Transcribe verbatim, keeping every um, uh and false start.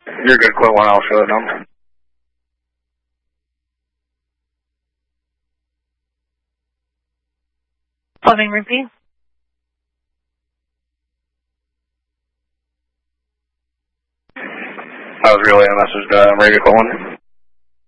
You're good, quit one, I'll show the number. Plumbing repeat. I was relaying a message to uh, Radio Quit one.